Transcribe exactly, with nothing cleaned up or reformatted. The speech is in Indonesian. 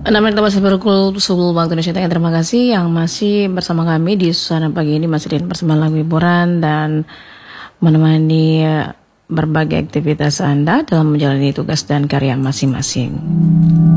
enam menit masih berkul Sul Bang Indonesia Tengah. Terima kasih yang masih bersama kami di suasana pagi ini, masih dengan persembahan lagu hiburan dan menemani berbagai aktivitas Anda dalam menjalani tugas dan karya masing-masing.